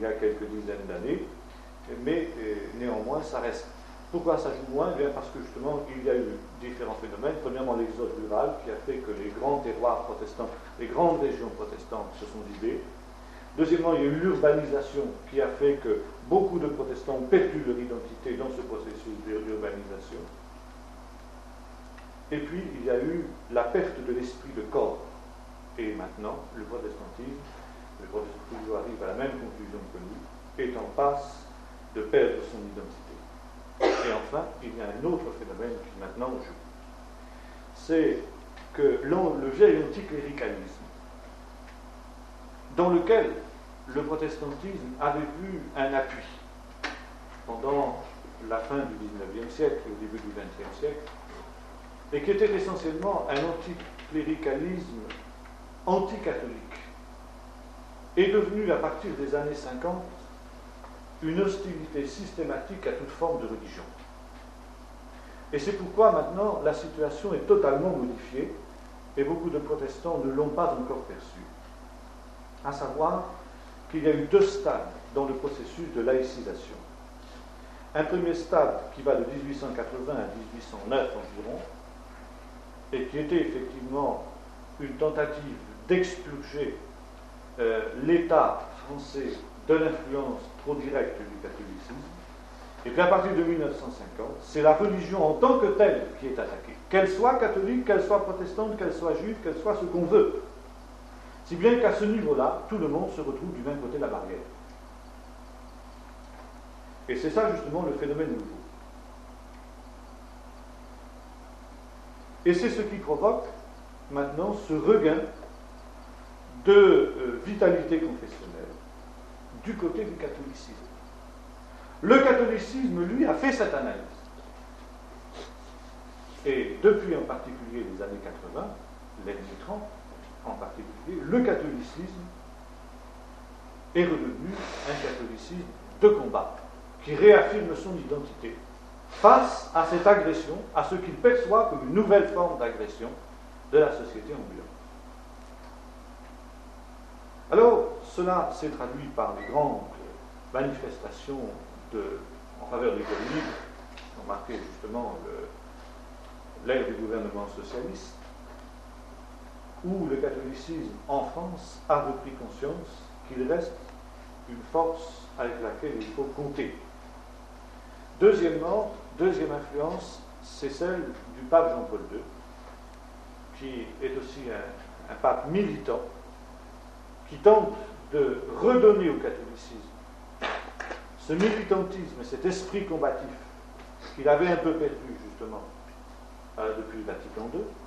y a quelques dizaines d'années, mais néanmoins ça reste. Pourquoi ça joue moins? Bien parce que justement il y a eu différents phénomènes. Premièrement, l'exode rural qui a fait que les grands terroirs protestants, les grandes régions protestantes se sont vidées. Deuxièmement, il y a eu l'urbanisation qui a fait que beaucoup de protestants ont perdu leur identité dans ce processus d'urbanisation. Et puis, il y a eu la perte de l'esprit de corps. Et maintenant, le protestantisme arrive à la même conclusion que nous, est en passe de perdre son identité. Et enfin, il y a un autre phénomène qui maintenant joue. C'est que le vieil anticléricalisme, dans lequel le protestantisme avait vu un appui pendant la fin du XIXe siècle et au début du XXe siècle, et qui était essentiellement un anticléricalisme anticatholique, est devenu à partir des années 50 une hostilité systématique à toute forme de religion. Et c'est pourquoi maintenant la situation est totalement modifiée et beaucoup de protestants ne l'ont pas encore perçu. À savoir qu'il y a eu deux stades dans le processus de laïcisation. Un premier stade qui va de 1880 à 1809 environ, et qui était effectivement une tentative d'expurger l'État français de l'influence trop directe du catholicisme. Et puis à partir de 1950, c'est la religion en tant que telle qui est attaquée. Qu'elle soit catholique, qu'elle soit protestante, qu'elle soit juive, qu'elle soit ce qu'on veut. Si bien qu'à ce niveau-là, tout le monde se retrouve du même côté de la barrière. Et c'est ça justement le phénomène nouveau. Et c'est ce qui provoque maintenant ce regain de vitalité confessionnelle du côté du catholicisme. Le catholicisme, lui, a fait cette analyse. Et depuis en particulier les années 80, les années 30 en particulier, le catholicisme est redevenu un catholicisme de combat qui réaffirme son identité face à cette agression, à ce qu'il perçoit comme une nouvelle forme d'agression de la société ambulante. Alors, cela s'est traduit par les grandes manifestations en faveur de l'école libre, qui ont marqué justement l'ère du gouvernement socialiste, où le catholicisme en France a repris conscience qu'il reste une force avec laquelle il faut compter. Deuxièmement, deuxième influence, c'est celle du pape Jean-Paul II, qui est aussi un pape militant, qui tente de redonner au catholicisme ce militantisme et cet esprit combatif qu'il avait un peu perdu justement depuis le Vatican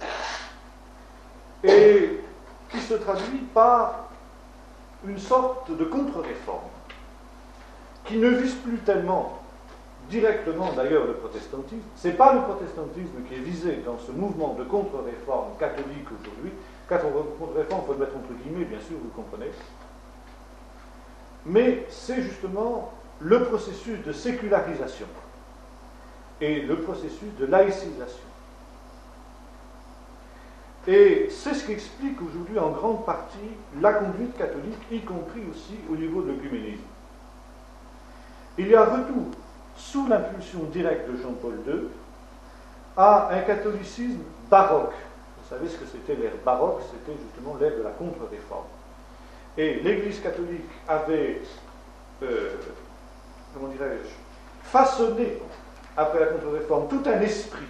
II, et qui se traduit par une sorte de contre-réforme qui ne vise plus tellement directement d'ailleurs le protestantisme. Ce n'est pas le protestantisme qui est visé dans ce mouvement de contre-réforme catholique aujourd'hui. Contre-réforme, il faut le mettre entre guillemets, bien sûr, vous le comprenez. Mais c'est justement le processus de sécularisation et le processus de laïcisation. Et c'est ce qui explique aujourd'hui en grande partie la conduite catholique, y compris aussi au niveau de l'œcuménisme. Il y a retour, sous l'impulsion directe de Jean-Paul II, à un catholicisme baroque. Vous savez ce que c'était l'ère baroque, c'était justement l'ère de la contre-réforme. Et l'Église catholique avait, comment dirais-je, façonné, après la contre-réforme, tout un esprit,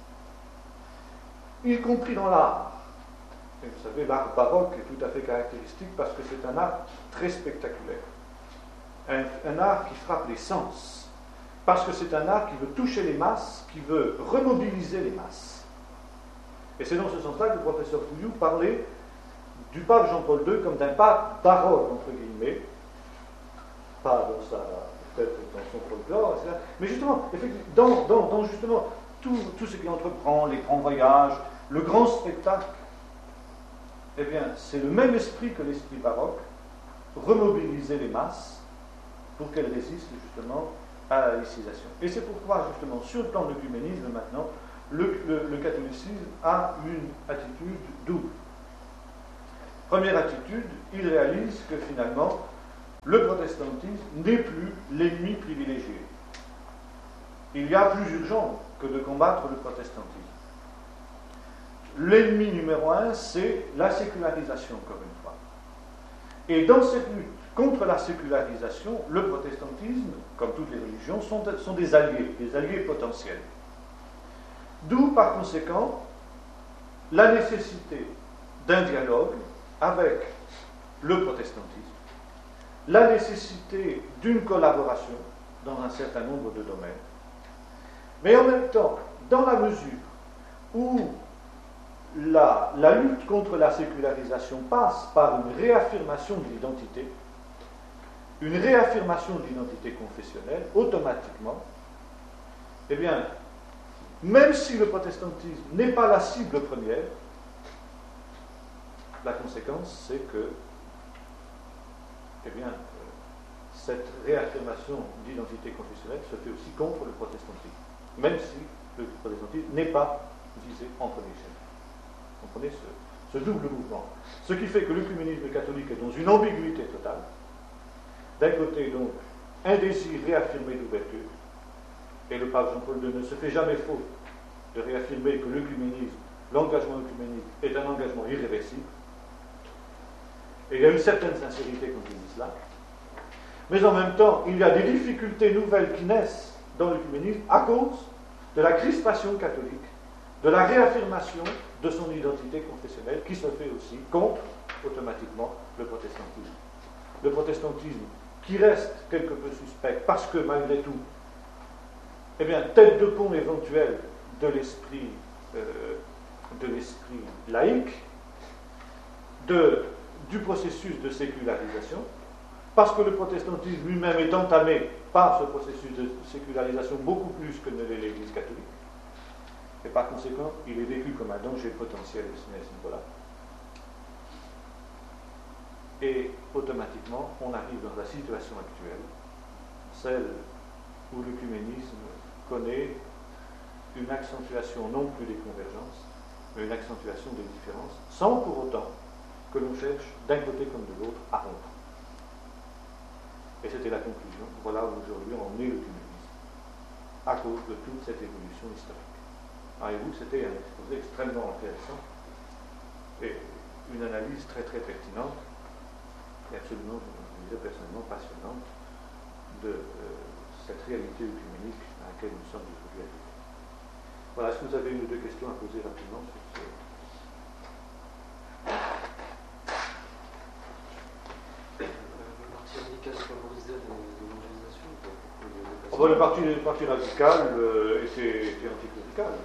y compris dans l'art. Et vous savez, l'art baroque est tout à fait caractéristique parce que c'est un art très spectaculaire. Un art qui frappe les sens. Parce que c'est un art qui veut toucher les masses, qui veut remobiliser les masses. Et c'est dans ce sens-là que le professeur Pouilloux parlait du pape Jean-Paul II comme d'un pape baroque, entre guillemets, pas peut-être dans son folklore, etc. Mais justement, dans justement tout ce qui entreprend, les grands voyages, le grand spectacle, eh bien, c'est le même esprit que l'esprit baroque, remobiliser les masses pour qu'elles résistent justement à la laïcisation. Et c'est pourquoi, justement, sur le plan de l'œcuménisme, maintenant, le catholicisme a une attitude double. Première attitude, il réalise que finalement, le protestantisme n'est plus l'ennemi privilégié. Il y a plus urgent que de combattre le protestantisme. L'ennemi numéro un, c'est la sécularisation, encore une fois. Et dans cette lutte contre la sécularisation, le protestantisme, comme toutes les religions, sont des alliés potentiels. D'où, par conséquent, la nécessité d'un dialogue avec le protestantisme, la nécessité d'une collaboration dans un certain nombre de domaines, mais en même temps, dans la mesure où la lutte contre la sécularisation passe par une réaffirmation de l'identité, une réaffirmation de l'identité confessionnelle, automatiquement, eh bien, même si le protestantisme n'est pas la cible première, la conséquence, c'est que, eh bien, cette réaffirmation d'identité confessionnelle se fait aussi contre le protestantisme, même si le protestantisme n'est pas visé en premier chef. Vous comprenez ce double mouvement. Ce qui fait que l'œcuménisme catholique est dans une ambiguïté totale. D'un côté, donc, un désir réaffirmé d'ouverture, et le pape Jean-Paul II ne se fait jamais faute de réaffirmer que l'œcuménisme, l'engagement œcuménique, est un engagement irréversible. Et il y a une certaine sincérité quand il dit cela. Mais en même temps, il y a des difficultés nouvelles qui naissent dans l'œcuménisme à cause de la crispation catholique, de la réaffirmation de son identité confessionnelle qui se fait aussi contre, automatiquement, le protestantisme. Le protestantisme qui reste quelque peu suspect parce que, malgré tout, eh bien, tête de pont éventuelle de l'esprit laïque, du processus de sécularisation, parce que le protestantisme lui-même est entamé par ce processus de sécularisation beaucoup plus que ne l'est l'Église catholique, et par conséquent, il est vécu comme un danger potentiel à ce niveau-là. Et automatiquement, on arrive dans la situation actuelle, celle où l'œcuménisme connaît une accentuation non plus des convergences, mais une accentuation des différences, sans pour autant que l'on cherche, d'un côté comme de l'autre, à rompre. Et c'était la conclusion. Voilà où aujourd'hui on est l'œcuménisme, à cause de toute cette évolution historique. Voyez-vous, c'était un exposé extrêmement intéressant et une analyse très très pertinente et absolument, je disais personnellement, passionnante de cette réalité œcuménique à laquelle nous sommes aujourd'hui arrivés. Voilà, est-ce que vous avez une ou deux questions à poser rapidement sur ce... Le parti radical favorisait l'évangélisation ou pas? Le parti radical était anticlérical.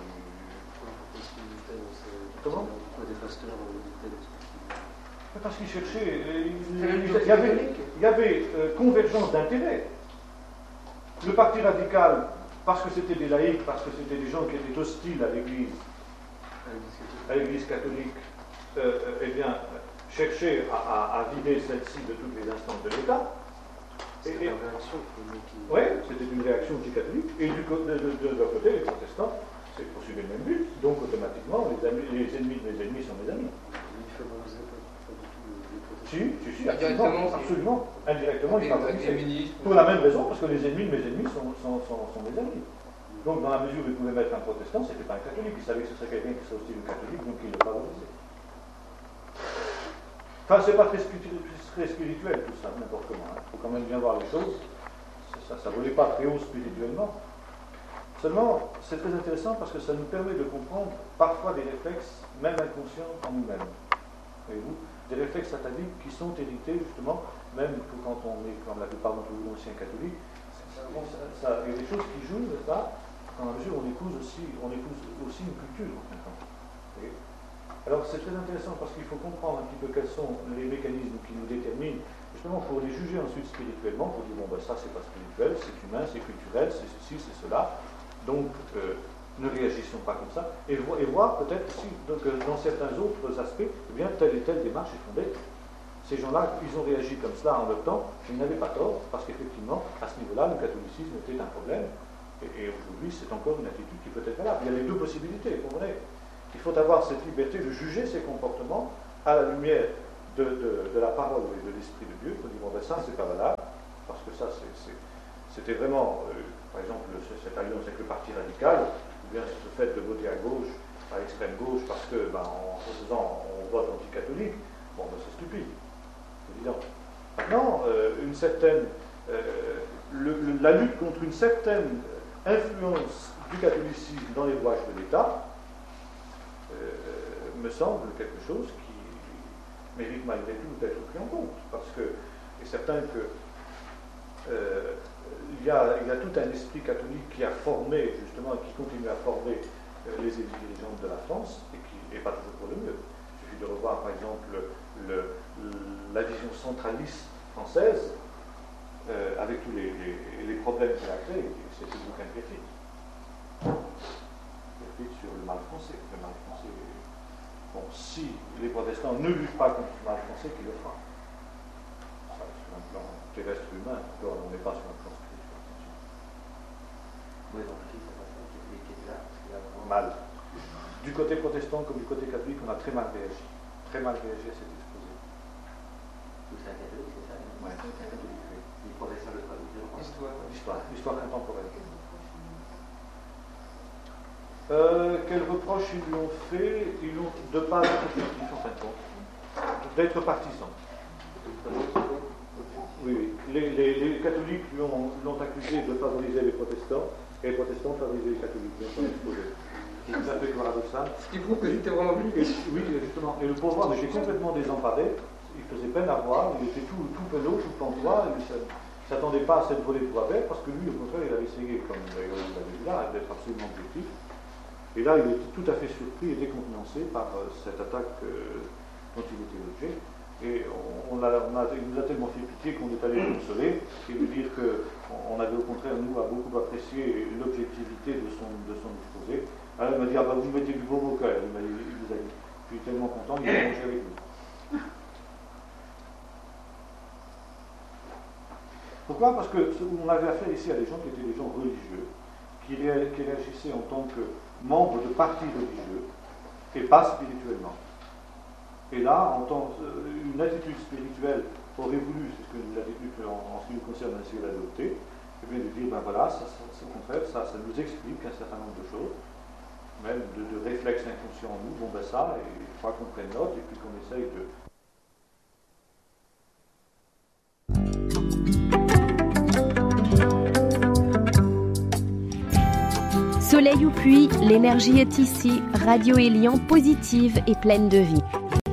Comment? Pourquoi des pasteurs militaires? Parce qu'ils cherchaient. Il y avait convergence d'intérêts. Le parti radical, parce que c'était des laïcs, parce que c'était des gens qui étaient hostiles à l'Église catholique, eh bien, cherchait à vider celle-ci de toutes les instances de l'État. C'était une réaction. Oui, c'était une réaction anticatholique. Et de leur côté, les protestants, c'est poursuivre le même but. Donc, automatiquement, les ennemis de mes ennemis sont mes amis. Ils favorisaient pas du tout les protestants. Si, absolument. Indirectement, ils favorisaient. Pour la même raison, parce que les ennemis de mes ennemis sont mes amis. Donc, dans la mesure où ils pouvaient mettre un protestant, ce n'était pas un catholique. Ils savaient que ce serait quelqu'un qui serait hostile au catholique, donc ils le favorisaient. Enfin, c'est pas très spirituel tout ça, n'importe comment. Il faut quand même bien voir les choses. Ça ne volait pas très haut spirituellement. Seulement, c'est très intéressant parce que ça nous permet de comprendre parfois des réflexes, même inconscients en nous-mêmes. Voyez-vous, des réflexes sataniques qui sont hérités justement, même quand on est, comme la plupart d'entre vous, anciens catholiques, il y a des choses qui jouent, n'est-ce pas, dans la mesure où on épouse aussi une culture, en fin de compte. Alors c'est très intéressant parce qu'il faut comprendre un petit peu quels sont les mécanismes qui nous déterminent, justement pour les juger ensuite spirituellement, pour dire bon ben ça c'est pas spirituel, c'est humain, c'est culturel, c'est ceci, c'est cela, donc ne réagissons pas comme ça, et voir peut-être aussi donc, dans certains autres aspects, eh bien telle et telle démarche est fondée. Ces gens-là, ils ont réagi comme cela en leur temps, ils n'avaient pas tort, parce qu'effectivement, à ce niveau-là, le catholicisme était un problème, et aujourd'hui c'est encore une attitude qui peut être valable. Il y a les deux possibilités, vous comprenez. Il faut avoir cette liberté de juger ses comportements à la lumière de la parole et de l'Esprit de Dieu, on dit bon ben ça c'est pas valable, parce que ça c'était vraiment, par exemple, cette alliance avec le parti radical, ou bien ce fait de voter à gauche, à l'extrême gauche, parce que en ce faisant on vote anticatholique, bon ben c'est stupide, c'est évident. Maintenant, la lutte contre une certaine influence du catholicisme dans les rouages de l'État me semble quelque chose qui mérite malgré tout d'être pris en compte, parce que il est certain que il y a tout un esprit catholique qui a formé, justement, et qui continue à former les élites dirigeantes de la France, et qui n'est pas toujours pour le mieux. Il suffit de revoir, par exemple, la vision centraliste française, avec tous les problèmes qu'elle a créés. C'est le bouquin Pierfitte. Pierfitte sur le mal français. Le mal français. Bon, si les protestants ne luttent pas contre le mal français, qui le fera. Sur un plan terrestre humain, encore, on n'est pas sur un plan spirituel. Oui, donc qui ça passe qui est là, parce qu'il y a vraiment... Mal. Du côté protestant comme du côté catholique, on a très mal réagi. Très mal réagi à cet exposé. Tout ça catholique, c'est ça? Oui, catholique, oui. Les protestants de quoi? L'histoire contemporaine. Quels reproches ils lui ont fait? Ils l'ont de pas être objectif, en fin de compte. D'être partisans. Oui, les catholiques l'ont accusé de favoriser les protestants, et les protestants favorisaient les catholiques, bien son exposé. C'est tout à fait paradoxal. Ce qui prouve que c'était vraiment lui. Oui, justement. Et le pauvre homme était complètement désemparé, il faisait peine à voir, il était tout penaud, tout pantois, il ne s'attendait pas à cette volée de voix verte, parce que lui, au contraire, il avait essayé, comme d'ailleurs vous l'avez vu là, d'être absolument objectif. Et là, il était tout à fait surpris et décontenancé par cette attaque dont il était l'objet. Et il nous a tellement fait pitié qu'on est allé le consoler et lui dire qu'on avait au contraire, nous, beaucoup apprécié l'objectivité de son exposé. Alors il m'a dit, ah bah vous mettez du beau au cœur. Il nous a dit, je suis tellement content, il a mangé avec nous. Pourquoi? Parce qu'on avait affaire ici à des gens qui étaient des gens religieux, qui réagissaient en tant que membres de partis religieux et pas spirituellement. Et là, une attitude spirituelle aurait voulu, c'est ce que l'attitude en ce qui nous concerne ainsi l'adopter, et bien de dire, ben voilà, au contraire, ça nous explique un certain nombre de choses, même de réflexes inconscients en nous, bon ben ça, il faut qu'on prenne note et puis qu'on essaye de... Soleil ou pluie, l'énergie est ici, Radio Élian positive et pleine de vie.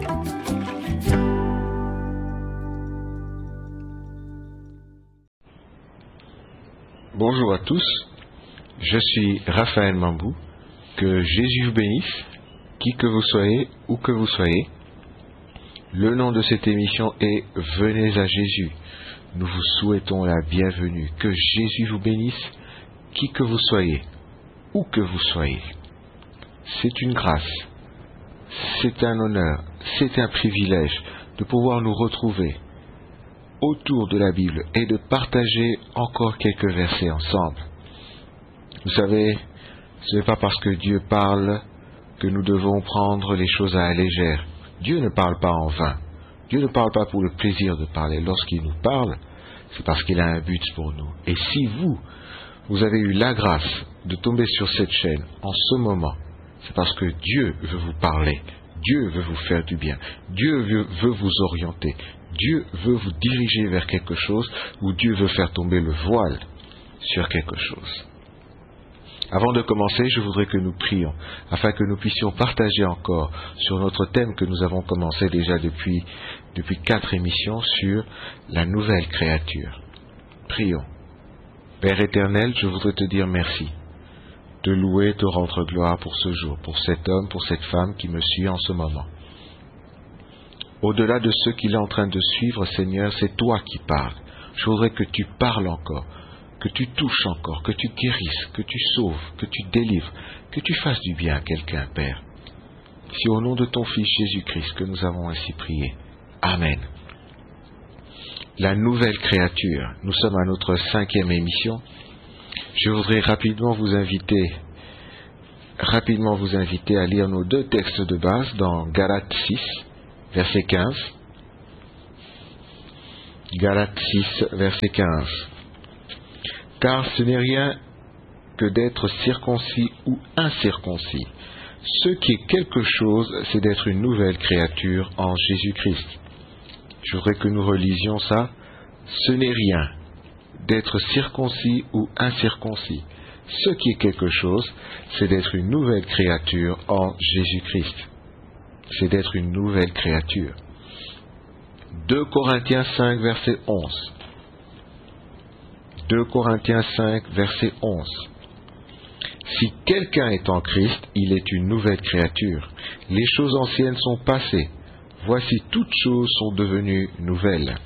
Bonjour à tous, je suis Raphaël Mambou, que Jésus vous bénisse, qui que vous soyez, où que vous soyez. Le nom de cette émission est Venez à Jésus. Nous vous souhaitons la bienvenue, que Jésus vous bénisse, qui que vous soyez, où que vous soyez. C'est une grâce, c'est un honneur, c'est un privilège de pouvoir nous retrouver autour de la Bible et de partager encore quelques versets ensemble. Vous savez, ce n'est pas parce que Dieu parle que nous devons prendre les choses à la légère. Dieu ne parle pas en vain. Dieu ne parle pas pour le plaisir de parler. Lorsqu'il nous parle, c'est parce qu'il a un but pour nous. Et si vous avez eu la grâce de tomber sur cette chaîne en ce moment, c'est parce que Dieu veut vous parler. Dieu veut vous faire du bien. Dieu veut vous orienter. Dieu veut vous diriger vers quelque chose, ou Dieu veut faire tomber le voile sur quelque chose. Avant de commencer, je voudrais que nous prions, afin que nous puissions partager encore sur notre thème que nous avons commencé déjà depuis 4 émissions sur la nouvelle créature. Prions. Père éternel, je voudrais te dire merci, te louer, te rendre gloire pour ce jour, pour cet homme, pour cette femme qui me suit en ce moment. Au-delà de ce qu'il est en train de suivre, Seigneur, c'est toi qui parles. Je voudrais que tu parles encore, que tu touches encore, que tu guérisses, que tu sauves, que tu délivres, que tu fasses du bien à quelqu'un, Père. C'est au nom de ton Fils Jésus-Christ que nous avons ainsi prié. Amen. La nouvelle créature. Nous sommes à notre 5e émission. Je voudrais rapidement vous inviter à lire nos 2 textes de base dans Galates 6, verset 15, Galates 6, verset 15. Car ce n'est rien que d'être circoncis ou incirconcis. Ce qui est quelque chose, c'est d'être une nouvelle créature en Jésus-Christ. Je voudrais que nous relisions ça. Ce n'est rien d'être circoncis ou incirconcis. Ce qui est quelque chose, c'est d'être une nouvelle créature en Jésus-Christ. C'est d'être une nouvelle créature. 2 Corinthiens 5, verset 11. 2 Corinthiens 5, verset 11. Si quelqu'un est en Christ, il est une nouvelle créature. Les choses anciennes sont passées. Voici, toutes choses sont devenues nouvelles.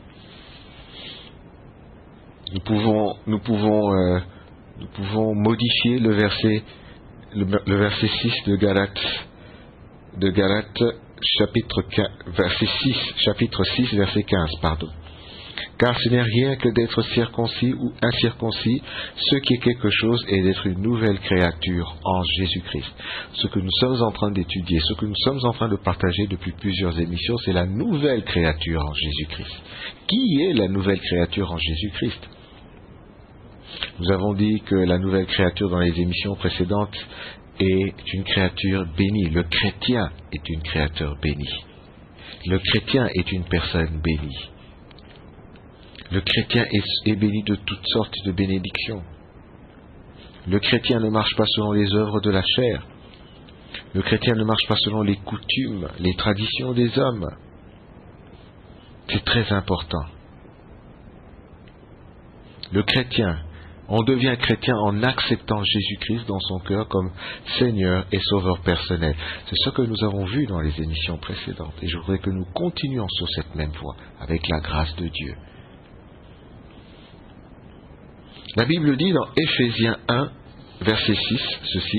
Nous pouvons modifier le verset 6 de Galates, chapitre 6, verset 15, pardon. Car ce n'est rien que d'être circoncis ou incirconcis, ce qui est quelque chose est d'être une nouvelle créature en Jésus-Christ. Ce que nous sommes en train d'étudier, ce que nous sommes en train de partager depuis plusieurs émissions, c'est la nouvelle créature en Jésus-Christ. Qui est la nouvelle créature en Jésus-Christ ? Nous avons dit que la nouvelle créature dans les émissions précédentes est une créature bénie. Le chrétien est une créature bénie. Le chrétien est une personne bénie. Le chrétien est béni de toutes sortes de bénédictions. Le chrétien ne marche pas selon les œuvres de la chair. Le chrétien ne marche pas selon les coutumes, les traditions des hommes. C'est très important. Le chrétien, on devient chrétien en acceptant Jésus-Christ dans son cœur comme Seigneur et Sauveur personnel. C'est ce que nous avons vu dans les émissions précédentes. Et je voudrais que nous continuions sur cette même voie, avec la grâce de Dieu. La Bible dit dans Éphésiens 1, verset 6, ceci.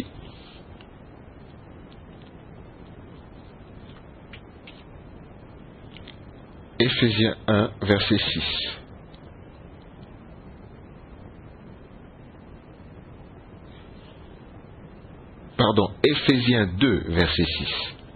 Éphésiens 1, verset 6. Pardon, Éphésiens 2, verset 6.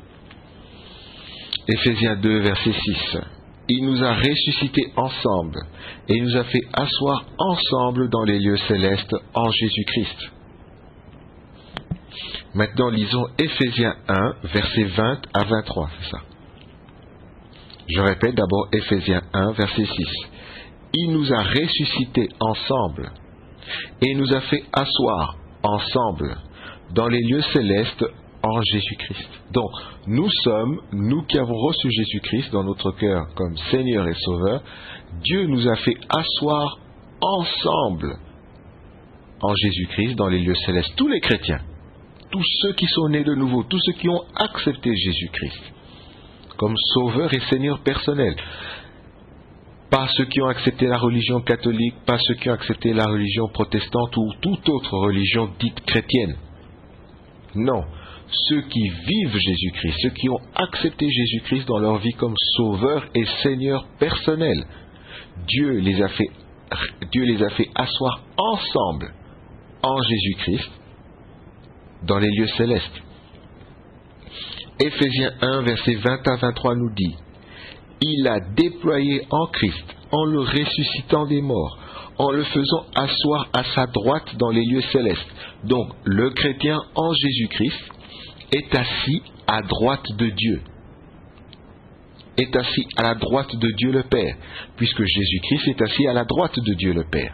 Éphésiens 2, verset 6. Il nous a ressuscités ensemble et il nous a fait asseoir ensemble dans les lieux célestes en Jésus-Christ. Maintenant, lisons Éphésiens 1, versets 20 à 23, c'est ça. Je répète d'abord Éphésiens 1, verset 6. Il nous a ressuscités ensemble et il nous a fait asseoir ensemble dans les lieux célestes en Jésus-Christ. Donc, nous qui avons reçu Jésus-Christ dans notre cœur comme Seigneur et Sauveur, Dieu nous a fait asseoir ensemble en Jésus-Christ dans les lieux célestes. Tous les chrétiens, tous ceux qui sont nés de nouveau, tous ceux qui ont accepté Jésus-Christ comme Sauveur et Seigneur personnel. Pas ceux qui ont accepté la religion catholique, pas ceux qui ont accepté la religion protestante ou toute autre religion dite chrétienne. Non, ceux qui vivent Jésus-Christ, ceux qui ont accepté Jésus-Christ dans leur vie comme Sauveur et Seigneur personnel. Dieu les a fait asseoir ensemble en Jésus-Christ dans les lieux célestes. Éphésiens 1, versets 20 à 23 nous dit: Il a déployé en Christ, en le ressuscitant des morts, en le faisant asseoir à sa droite dans les lieux célestes. Donc, le chrétien en Jésus-Christ est assis à droite de Dieu. Est assis à la droite de Dieu le Père, puisque Jésus-Christ est assis à la droite de Dieu le Père.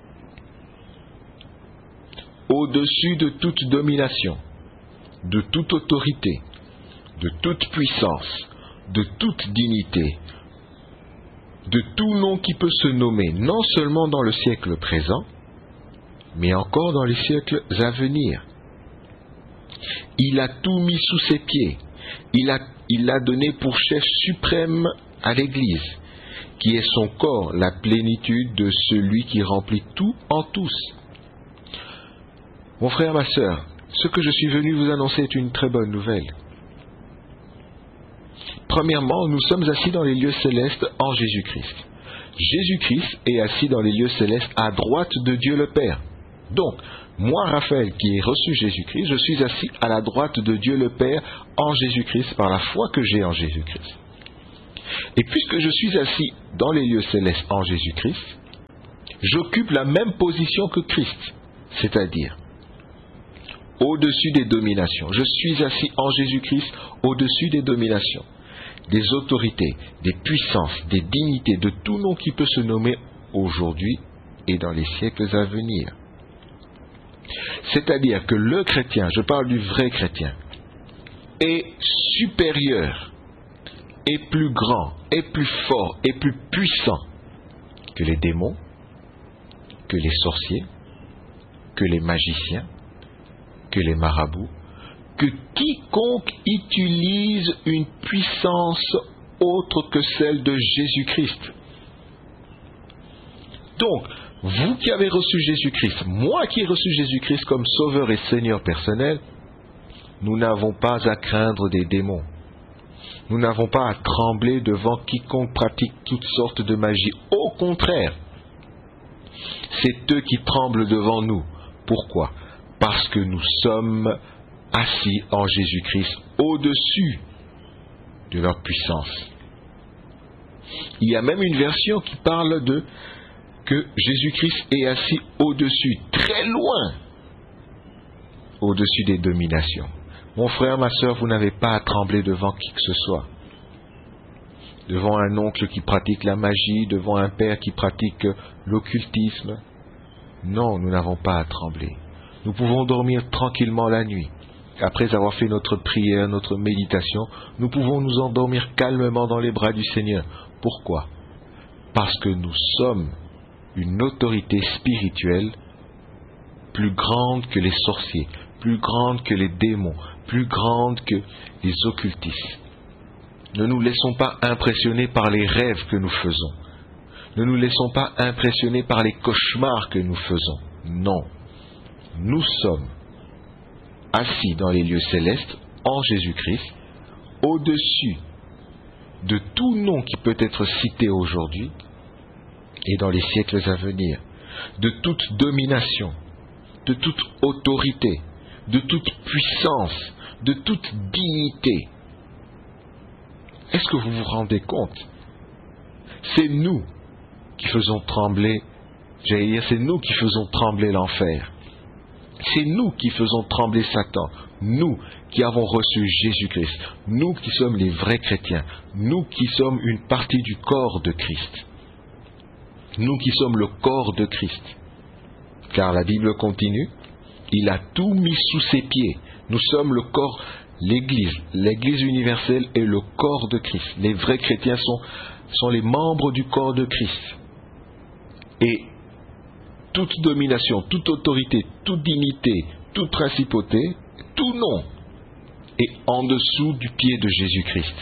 Au-dessus de toute domination, de toute autorité, de toute puissance, de toute dignité, de tout nom qui peut se nommer, non seulement dans le siècle présent, mais encore dans les siècles à venir. Il a tout mis sous ses pieds. Il a donné pour chef suprême à l'Église, qui est son corps, la plénitude de celui qui remplit tout en tous. Mon frère, ma sœur, ce que je suis venu vous annoncer est une très bonne nouvelle. Premièrement, nous sommes assis dans les lieux célestes en Jésus-Christ. Jésus-Christ est assis dans les lieux célestes à droite de Dieu le Père. Donc, moi, Raphaël, qui ai reçu Jésus-Christ, je suis assis à la droite de Dieu le Père en Jésus-Christ par la foi que j'ai en Jésus-Christ. Et puisque je suis assis dans les lieux célestes en Jésus-Christ, j'occupe la même position que Christ, c'est-à-dire au-dessus des dominations. Je suis assis en Jésus-Christ au-dessus des dominations, des autorités, des puissances, des dignités, de tout nom qui peut se nommer aujourd'hui et dans les siècles à venir. C'est-à-dire que le chrétien, je parle du vrai chrétien, est supérieur, est plus grand, est plus fort, est plus puissant que les démons, que les sorciers, que les magiciens, que les marabouts, que quiconque utilise une puissance autre que celle de Jésus-Christ. Donc, vous qui avez reçu Jésus-Christ, moi qui ai reçu Jésus-Christ comme sauveur et Seigneur personnel, nous n'avons pas à craindre des démons. Nous n'avons pas à trembler devant quiconque pratique toutes sortes de magie. Au contraire, c'est eux qui tremblent devant nous. Pourquoi ? Parce que nous sommes assis en Jésus-Christ au-dessus de leur puissance. Il y a même une version qui parle de que Jésus-Christ est assis au-dessus, très loin, au-dessus des dominations. Mon frère, ma sœur, vous n'avez pas à trembler devant qui que ce soit. Devant un oncle qui pratique la magie, devant un père qui pratique l'occultisme. Non, nous n'avons pas à trembler. Nous pouvons dormir tranquillement la nuit. Après avoir fait notre prière, notre méditation, nous pouvons nous endormir calmement dans les bras du Seigneur. Pourquoi ? Parce que nous sommes une autorité spirituelle plus grande que les sorciers, plus grande que les démons, plus grande que les occultistes. Ne nous laissons pas impressionner par les rêves que nous faisons. Ne nous laissons pas impressionner par les cauchemars que nous faisons. Non. Nous sommes assis dans les lieux célestes en Jésus-Christ, au-dessus de tout nom qui peut être cité aujourd'hui et dans les siècles à venir, de toute domination, de toute autorité, de toute puissance, de toute dignité. Est-ce que vous vous rendez compte ? C'est nous qui faisons trembler, j'allais dire, c'est nous qui faisons trembler l'enfer. C'est nous qui faisons trembler Satan. Nous qui avons reçu Jésus-Christ. Nous qui sommes les vrais chrétiens. Nous qui sommes une partie du corps de Christ. Nous qui sommes le corps de Christ. Car la Bible continue, il a tout mis sous ses pieds. Nous sommes le corps, l'Église. L'Église universelle est le corps de Christ. Les vrais chrétiens sont les membres du corps de Christ. Et toute domination, toute autorité, toute dignité, toute principauté, tout nom est en dessous du pied de Jésus-Christ.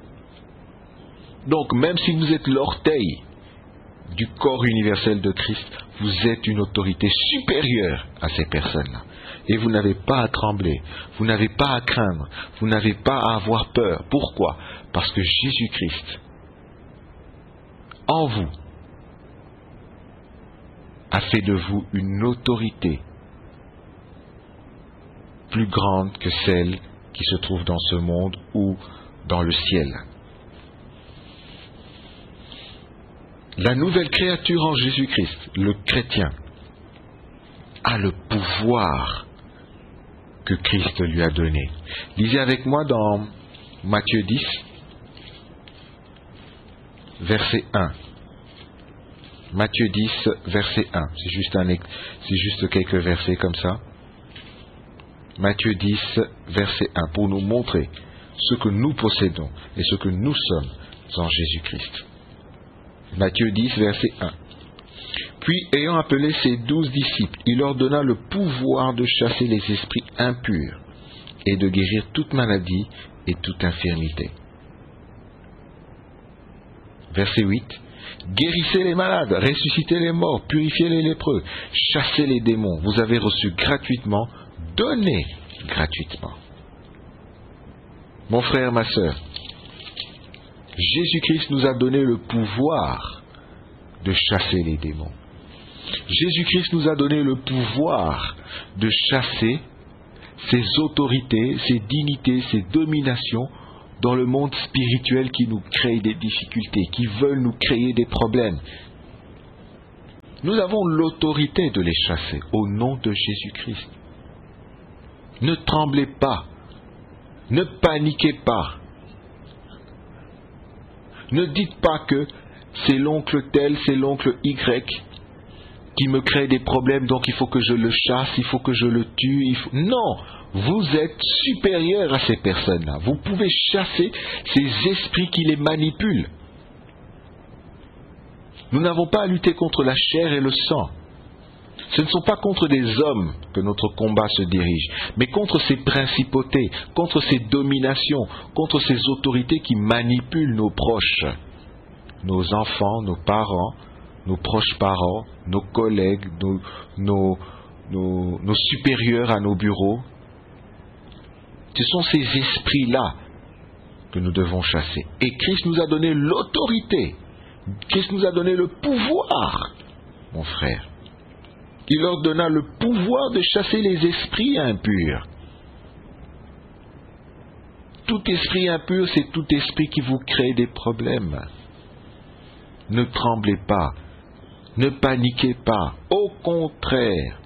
Donc même si vous êtes l'orteil du corps universel de Christ, vous êtes une autorité supérieure à ces personnes-là. Et vous n'avez pas à trembler, vous n'avez pas à craindre, vous n'avez pas à avoir peur. Pourquoi ? Parce que Jésus-Christ, en vous, a fait de vous une autorité plus grande que celle qui se trouve dans ce monde ou dans le ciel. La nouvelle créature en Jésus-Christ, le chrétien, a le pouvoir que Christ lui a donné. Lisez avec moi dans Matthieu 10, verset 1. Matthieu 10, verset 1. C'est juste quelques versets comme ça. Matthieu 10, verset 1, pour nous montrer ce que nous possédons et ce que nous sommes en Jésus-Christ. Matthieu 10, verset 1. Puis, ayant appelé ses 12 disciples, il leur donna le pouvoir de chasser les esprits impurs et de guérir toute maladie et toute infirmité. Verset 8. Guérissez les malades, ressuscitez les morts, purifiez les lépreux, chassez les démons. Vous avez reçu gratuitement, donnez gratuitement. Mon frère, ma sœur, Jésus-Christ nous a donné le pouvoir de chasser les démons. Jésus-Christ nous a donné le pouvoir de chasser ces autorités, ces dignités, ces dominations dans le monde spirituel qui nous créent des difficultés, qui veulent nous créer des problèmes. Nous avons l'autorité de les chasser au nom de Jésus-Christ. Ne tremblez pas, ne paniquez pas. Ne dites pas que c'est l'oncle tel, c'est l'oncle Y qui me crée des problèmes, donc il faut que je le chasse, il faut que je le tue. Non, vous êtes supérieur à ces personnes-là. Vous pouvez chasser ces esprits qui les manipulent. Nous n'avons pas à lutter contre la chair et le sang. Ce ne sont pas contre des hommes que notre combat se dirige, mais contre ces principautés, contre ces dominations, contre ces autorités qui manipulent nos proches, nos enfants, nos parents, nos proches parents, nos collègues, nos supérieurs à nos bureaux. Ce sont ces esprits-là que nous devons chasser. Et Christ nous a donné l'autorité. Christ nous a donné le pouvoir, mon frère. Il leur donna le pouvoir de chasser les esprits impurs. Tout esprit impur, c'est tout esprit qui vous crée des problèmes. Ne tremblez pas, ne paniquez pas, au contraire.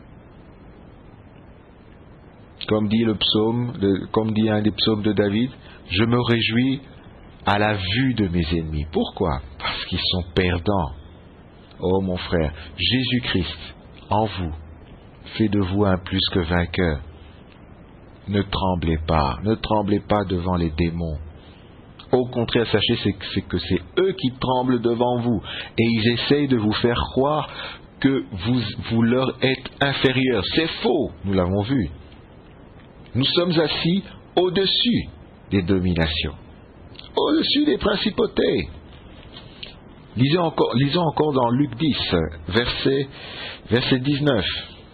Comme dit un des psaumes de David, je me réjouis à la vue de mes ennemis. Pourquoi? Parce qu'ils sont perdants. Oh mon frère, Jésus-Christ, en vous, fait de vous un plus que vainqueur. Ne tremblez pas devant les démons. Au contraire, sachez que c'est eux qui tremblent devant vous, et ils essayent de vous faire croire que vous leur êtes inférieurs. C'est faux, nous l'avons vu. Nous sommes assis au-dessus des dominations, au-dessus des principautés. Lisons encore dans Luc 10, verset 19.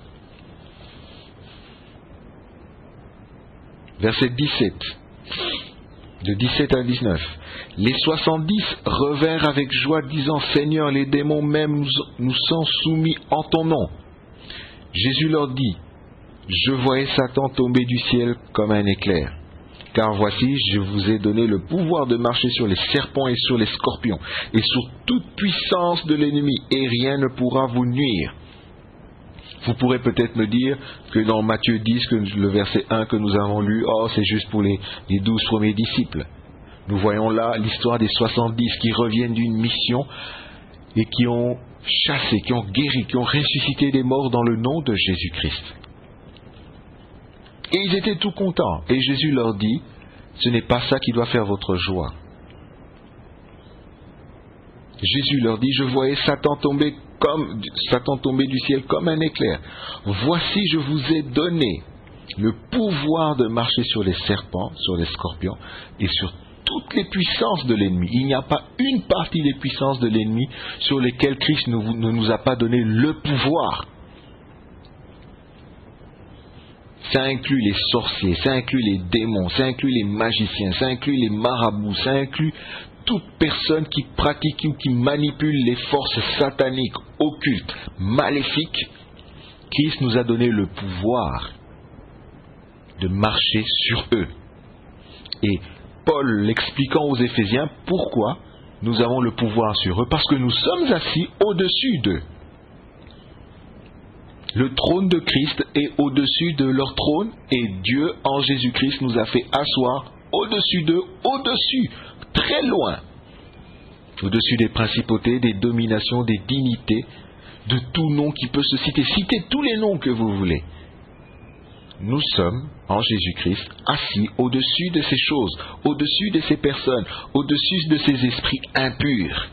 Verset 17. De 17 à 19. Les 70 revinrent avec joie, disant, Seigneur, les démons même nous sont soumis en ton nom. Jésus leur dit, je voyais Satan tomber du ciel comme un éclair. Car voici, je vous ai donné le pouvoir de marcher sur les serpents et sur les scorpions, et sur toute puissance de l'ennemi, et rien ne pourra vous nuire. Vous pourrez peut-être me dire que dans Matthieu 10, que le verset 1 que nous avons lu, c'est juste pour les 12 premiers disciples. Nous voyons là l'histoire des 70 qui reviennent d'une mission et qui ont chassé, qui ont guéri, qui ont ressuscité des morts dans le nom de Jésus-Christ. Et ils étaient tout contents. Et Jésus leur dit, ce n'est pas ça qui doit faire votre joie. Jésus leur dit, je voyais Satan tomber du ciel comme un éclair. Voici, je vous ai donné le pouvoir de marcher sur les serpents, sur les scorpions et sur toutes les puissances de l'ennemi. Il n'y a pas une partie des puissances de l'ennemi sur lesquelles Christ ne nous a pas donné le pouvoir. Ça inclut les sorciers, ça inclut les démons, ça inclut les magiciens, ça inclut les marabouts, ça inclut toute personne qui pratique ou qui manipule les forces sataniques, occultes, maléfiques. Christ nous a donné le pouvoir de marcher sur eux. Et Paul l'expliquant aux Éphésiens, pourquoi nous avons le pouvoir sur eux? Parce que nous sommes assis au-dessus d'eux. Le trône de Christ est au-dessus de leur trône, et Dieu, en Jésus-Christ, nous a fait asseoir au-dessus d'eux, au-dessus, très loin, au-dessus des principautés, des dominations, des dignités, de tout nom qui peut se citer. Citez tous les noms que vous voulez. Nous sommes, en Jésus-Christ, assis au-dessus de ces choses, au-dessus de ces personnes, au-dessus de ces esprits impurs.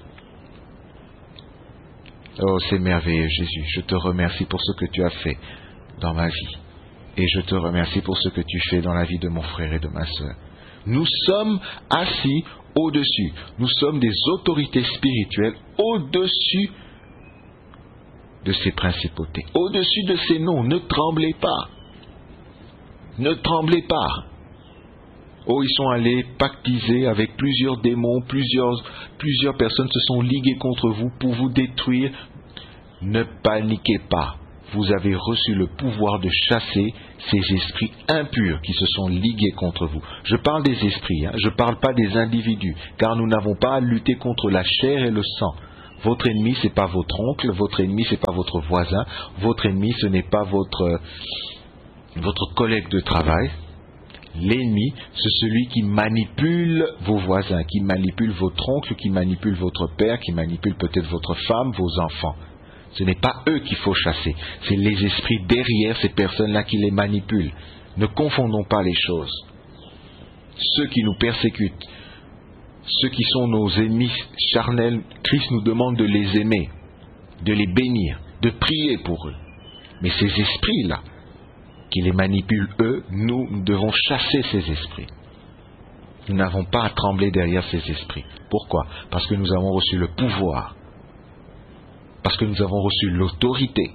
Oh, c'est merveilleux, Jésus. Je te remercie pour ce que tu as fait dans ma vie. Et je te remercie pour ce que tu fais dans la vie de mon frère et de ma sœur. Nous sommes assis au-dessus. Nous sommes des autorités spirituelles au-dessus de ces principautés, au-dessus de ces noms. Ne tremblez pas. Ne tremblez pas. Oh, ils sont allés pactiser avec plusieurs démons, plusieurs personnes se sont liguées contre vous pour vous détruire. Ne paniquez pas. vous avez reçu le pouvoir de chasser ces esprits impurs qui se sont ligués contre vous. Je parle des esprits, je ne parle pas des individus, car nous n'avons pas à lutter contre la chair et le sang. Votre ennemi, ce n'est pas votre oncle, votre ennemi, ce n'est pas votre voisin, votre ennemi, ce n'est pas votre collègue de travail. L'ennemi, c'est celui qui manipule vos voisins, qui manipule votre oncle, qui manipule votre père, qui manipule peut-être votre femme, vos enfants. Ce n'est pas eux qu'il faut chasser, c'est les esprits derrière ces personnes-là qui les manipulent. Ne confondons pas les choses. Ceux qui nous persécutent, ceux qui sont nos ennemis charnels, Christ nous demande de les aimer, de les bénir, de prier pour eux. Mais ces esprits-là, qui les manipulent eux, nous devons chasser ces esprits. Nous n'avons pas à trembler derrière ces esprits. Pourquoi? Parce que nous avons reçu le pouvoir. Parce que nous avons reçu l'autorité.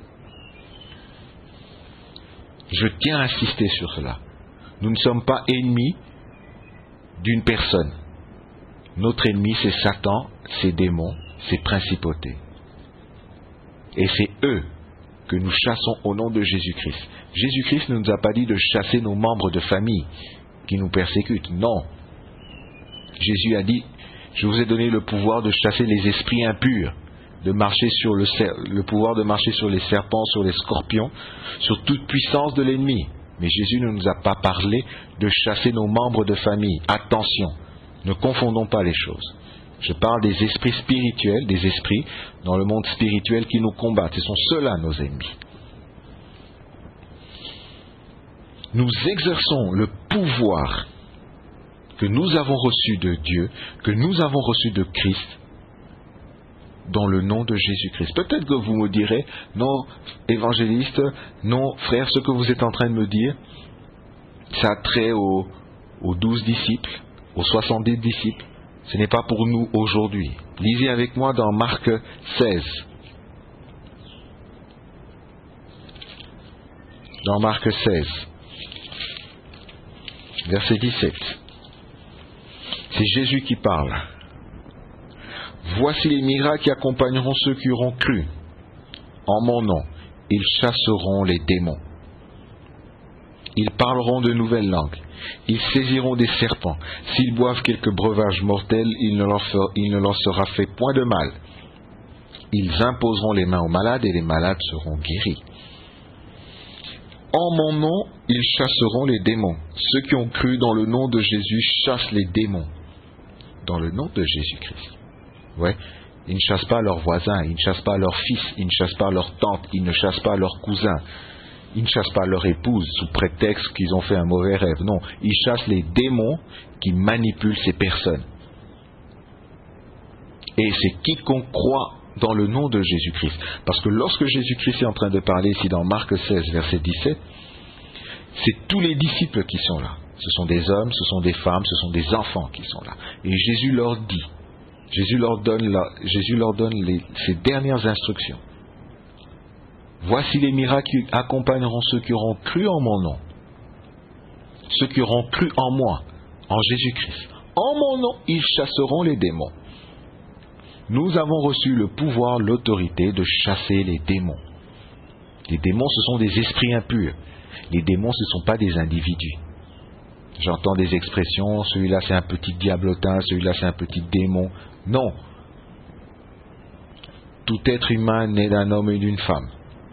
Je tiens à insister sur cela. Nous ne sommes pas ennemis d'une personne. Notre ennemi, c'est Satan, ses démons, ses principautés. Et c'est eux que nous chassons au nom de Jésus-Christ. Jésus-Christ ne nous a pas dit de chasser nos membres de famille qui nous persécutent. Non. Jésus a dit, je vous ai donné le pouvoir de chasser les esprits impurs, de marcher sur le pouvoir de marcher sur les serpents, sur les scorpions, sur toute puissance de l'ennemi. Mais Jésus ne nous a pas parlé de chasser nos membres de famille. Attention, ne confondons pas les choses. Je parle des esprits spirituels, des esprits dans le monde spirituel qui nous combattent. Ce sont ceux-là nos ennemis. Nous exerçons le pouvoir que nous avons reçu de Dieu, que nous avons reçu de Christ, dans le nom de Jésus-Christ. Peut-être que vous me direz, non, évangéliste, non, frère, ce que vous êtes en train de me dire, ça a trait aux 12 disciples, aux 70 disciples. Ce n'est pas pour nous aujourd'hui. Lisez avec moi dans Marc 16. Dans Marc 16, verset 17. C'est Jésus qui parle. Voici les miracles qui accompagneront ceux qui auront cru. En mon nom, ils chasseront les démons. Ils parleront de nouvelles langues. Ils saisiront des serpents. S'ils boivent quelques breuvages mortels, il ne leur sera fait point de mal. Ils imposeront les mains aux malades et les malades seront guéris. En mon nom, ils chasseront les démons. Ceux qui ont cru dans le nom de Jésus chassent les démons. Dans le nom de Jésus-Christ. Ouais. Ils ne chassent pas leurs voisins, ils ne chassent pas leurs fils, ils ne chassent pas leurs tantes, ils ne chassent pas leurs cousins. Ils ne chassent pas leur épouse sous prétexte qu'ils ont fait un mauvais rêve. Non, ils chassent les démons qui manipulent ces personnes. Et c'est quiconque croit dans le nom de Jésus-Christ. Parce que lorsque Jésus-Christ est en train de parler ici dans Marc 16, verset 17, c'est tous les disciples qui sont là. Ce sont des hommes, ce sont des femmes, ce sont des enfants qui sont là. Et Jésus leur dit, Jésus leur donne ces dernières instructions. Voici les miracles qui accompagneront ceux qui auront cru en mon nom. Ceux qui auront cru en moi, en Jésus-Christ. En mon nom, ils chasseront les démons. Nous avons reçu le pouvoir, l'autorité de chasser les démons. Les démons, ce sont des esprits impurs. Les démons, ce ne sont pas des individus. J'entends des expressions, celui-là c'est un petit diablotin, celui-là c'est un petit démon. Non. Tout être humain né d'un homme et d'une femme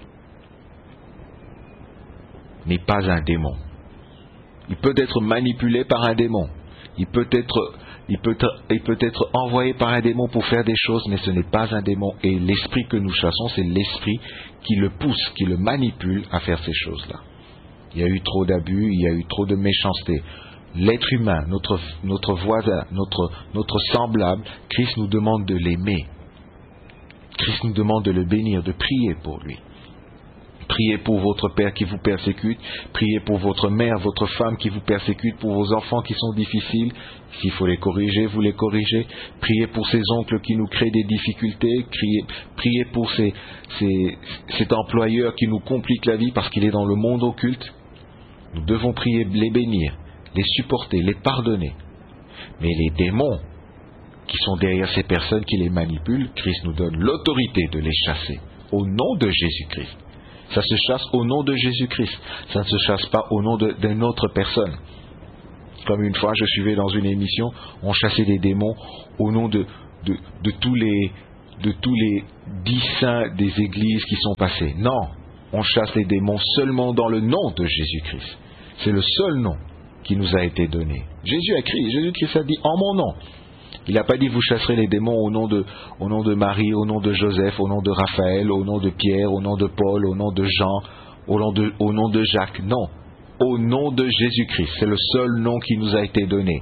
n'est pas un démon. Il peut être manipulé par un démon. Il peut être envoyé par un démon pour faire des choses, mais ce n'est pas un démon. Et l'esprit que nous chassons, c'est l'esprit qui le pousse, qui le manipule à faire ces choses-là. Il y a eu trop d'abus, il y a eu trop de méchanceté. L'être humain, notre voisin, notre semblable, Christ nous demande de l'aimer. Christ nous demande de le bénir, de prier pour lui. Priez pour votre père qui vous persécute, priez pour votre mère, votre femme qui vous persécute, pour vos enfants qui sont difficiles. S'il faut les corriger, vous les corrigez. Priez pour ces oncles qui nous créent des difficultés, priez pour cet employeur qui nous complique la vie parce qu'il est dans le monde occulte. Nous devons prier, les bénir, les supporter, les pardonner. Mais les démons qui sont derrière ces personnes qui les manipulent, Christ nous donne l'autorité de les chasser au nom de Jésus-Christ. Ça se chasse au nom de Jésus-Christ. Ça ne se chasse pas au nom d'une autre personne. Comme une fois, je suivais dans une émission, on chassait des démons au nom de tous les 10 saints des églises qui sont passés. Non, on chasse les démons seulement dans le nom de Jésus-Christ. C'est le seul nom qui nous a été donné. Jésus-Christ a dit en mon nom. Il n'a pas dit vous chasserez les démons au nom de Marie, au nom de Joseph, au nom de Raphaël, au nom de Pierre, au nom de Paul, au nom de Jean, au nom de Jacques. Non, au nom de Jésus-Christ. C'est le seul nom qui nous a été donné.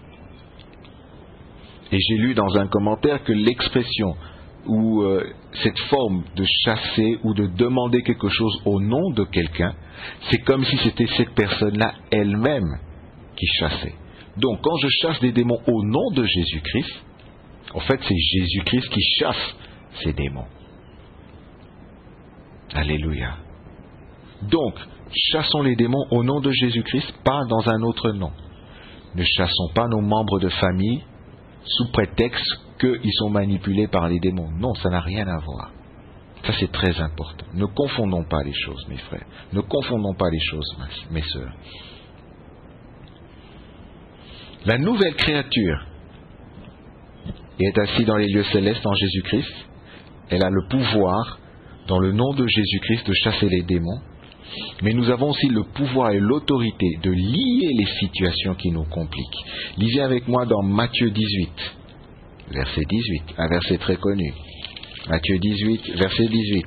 Et j'ai lu dans un commentaire que l'expression ou cette forme de chasser ou de demander quelque chose au nom de quelqu'un, c'est comme si c'était cette personne-là elle-même qui chassait. Donc quand je chasse des démons au nom de Jésus-Christ, en fait c'est Jésus-Christ qui chasse ces démons. Alléluia. Donc, chassons les démons au nom de Jésus-Christ, pas dans un autre nom. Ne chassons pas nos membres de famille sous prétexte qu'ils sont manipulés par les démons. Non, ça n'a rien à voir. Ça c'est très important. Ne confondons pas les choses, mes frères. Ne confondons pas les choses, mes sœurs. La nouvelle créature est assise dans les lieux célestes en Jésus-Christ. Elle a le pouvoir, dans le nom de Jésus-Christ, de chasser les démons. Mais nous avons aussi le pouvoir et l'autorité de lier les situations qui nous compliquent. Lisez avec moi dans Matthieu 18, verset 18, un verset très connu. Matthieu 18, verset 18.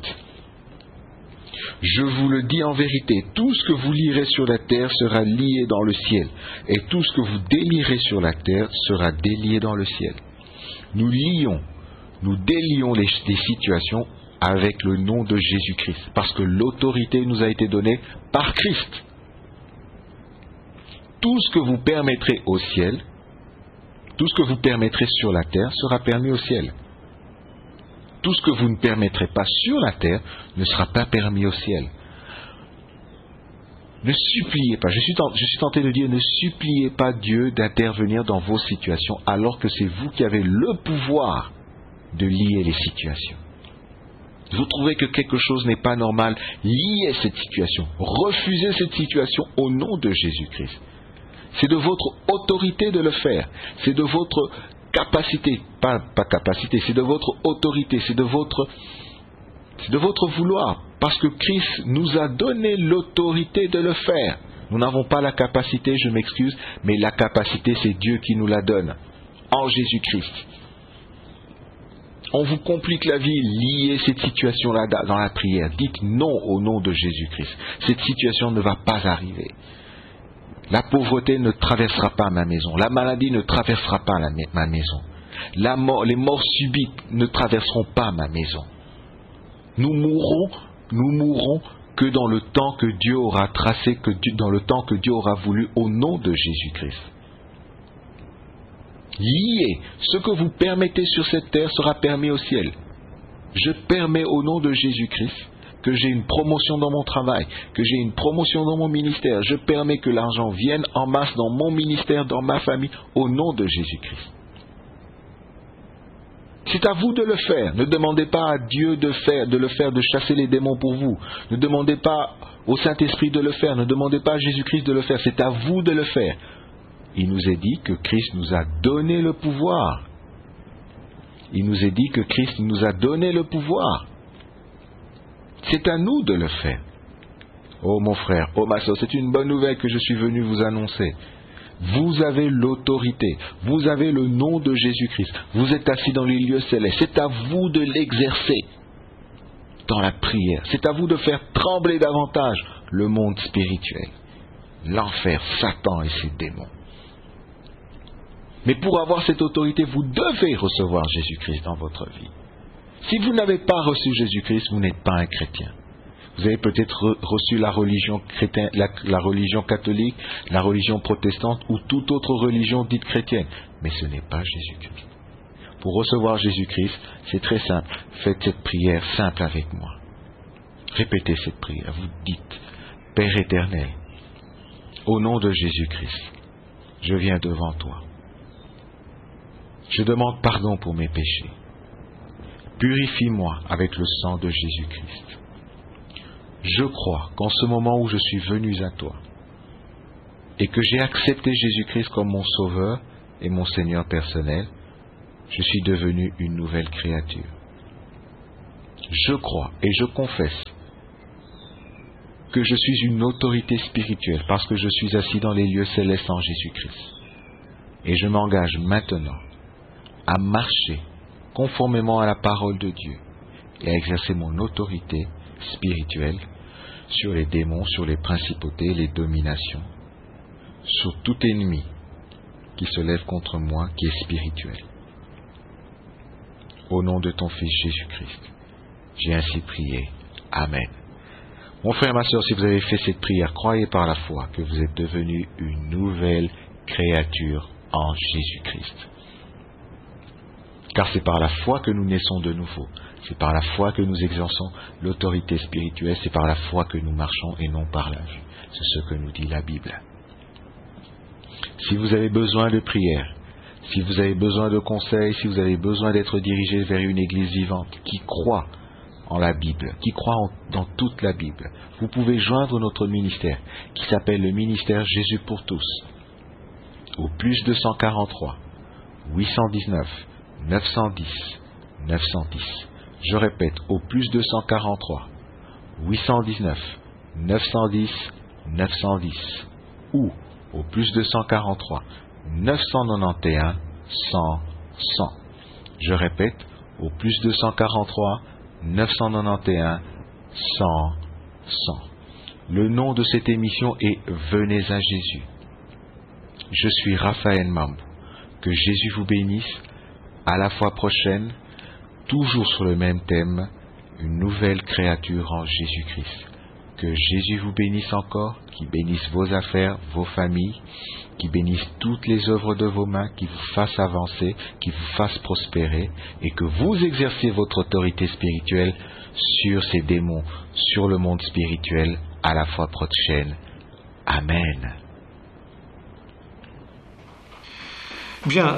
Je vous le dis en vérité, tout ce que vous lierez sur la terre sera lié dans le ciel, et tout ce que vous délierez sur la terre sera délié dans le ciel. Nous délions les situations avec le nom de Jésus-Christ, parce que l'autorité nous a été donnée par Christ. Tout ce que vous permettrez au ciel, tout ce que vous permettrez sur la terre sera permis au ciel. Tout ce que vous ne permettrez pas sur la terre ne sera pas permis au ciel. Ne suppliez pas, je suis tenté de dire, ne suppliez pas Dieu d'intervenir dans vos situations alors que c'est vous qui avez le pouvoir de lier les situations. Vous trouvez que quelque chose n'est pas normal, liez cette situation, refusez cette situation au nom de Jésus-Christ. C'est de votre autorité de le faire, c'est de votre capacité, pas capacité, c'est de votre autorité, c'est de votre vouloir, parce que Christ nous a donné l'autorité de le faire. Nous n'avons pas la capacité, je m'excuse, mais la capacité c'est Dieu qui nous la donne, en Jésus-Christ. On vous complique la vie, liez cette situation-là dans la prière. Dites non au nom de Jésus-Christ. Cette situation ne va pas arriver. La pauvreté ne traversera pas ma maison. La maladie ne traversera pas ma maison. Les morts subites ne traverseront pas ma maison. Nous mourrons que dans le temps que Dieu aura tracé, dans le temps que Dieu aura voulu au nom de Jésus-Christ. Liez, ce que vous permettez sur cette terre sera permis au ciel. Je permets au nom de Jésus-Christ que j'ai une promotion dans mon travail, que j'ai une promotion dans mon ministère. Je permets que l'argent vienne en masse dans mon ministère, dans ma famille, au nom de Jésus-Christ. C'est à vous de le faire. Ne demandez pas à Dieu de chasser les démons pour vous. Ne demandez pas au Saint-Esprit de le faire. Ne demandez pas à Jésus-Christ de le faire. C'est à vous de le faire. Il nous est dit que Christ nous a donné le pouvoir. Il nous est dit que Christ nous a donné le pouvoir. C'est à nous de le faire. Oh mon frère, oh ma soeur, c'est une bonne nouvelle que je suis venu vous annoncer. Vous avez l'autorité, vous avez le nom de Jésus-Christ, vous êtes assis dans les lieux célestes, c'est à vous de l'exercer dans la prière, c'est à vous de faire trembler davantage le monde spirituel, l'enfer, Satan et ses démons. Mais pour avoir cette autorité, vous devez recevoir Jésus-Christ dans votre vie. Si vous n'avez pas reçu Jésus-Christ, vous n'êtes pas un chrétien. Vous avez peut-être reçu la religion chrétienne, la religion catholique, la religion protestante ou toute autre religion dite chrétienne. Mais ce n'est pas Jésus-Christ. Pour recevoir Jésus-Christ, c'est très simple. Faites cette prière simple avec moi. Répétez cette prière. Vous dites, Père éternel, au nom de Jésus-Christ, je viens devant toi. Je demande pardon pour mes péchés. Purifie-moi avec le sang de Jésus-Christ. Je crois qu'en ce moment où je suis venu à toi et que j'ai accepté Jésus-Christ comme mon Sauveur et mon Seigneur personnel, je suis devenu une nouvelle créature. Je crois et je confesse que je suis une autorité spirituelle parce que je suis assis dans les lieux célestes en Jésus-Christ. Et je m'engage maintenant à marcher conformément à la parole de Dieu et à exercer mon autorité spirituelle sur les démons, sur les principautés, les dominations, sur tout ennemi qui se lève contre moi, qui est spirituel. Au nom de ton Fils Jésus-Christ, j'ai ainsi prié. Amen. Mon frère, ma soeur, si vous avez fait cette prière, croyez par la foi que vous êtes devenu une nouvelle créature en Jésus-Christ. Car c'est par la foi que nous naissons de nouveau. C'est par la foi que nous exerçons l'autorité spirituelle. C'est par la foi que nous marchons et non par la vue. C'est ce que nous dit la Bible. Si vous avez besoin de prière, si vous avez besoin de conseils, si vous avez besoin d'être dirigé vers une église vivante qui croit en la Bible, qui croit dans toute la Bible, vous pouvez joindre notre ministère qui s'appelle le ministère Jésus pour tous au plus 243 819 910 910. Je répète, au plus 243 819 910 910 ou au plus 243 991 100 100. Je répète, au plus 243 991 100 100. Le nom de cette émission est Venez à Jésus. Je suis Raphaël Mambou. Que Jésus vous bénisse. À la fois prochaine, toujours sur le même thème, une nouvelle créature en Jésus-Christ. Que Jésus vous bénisse encore, qu'il bénisse vos affaires, vos familles, qu'il bénisse toutes les œuvres de vos mains, qu'il vous fasse avancer, qu'il vous fasse prospérer, et que vous exerciez votre autorité spirituelle sur ces démons, sur le monde spirituel, à la fois prochaine. Amen. Bien,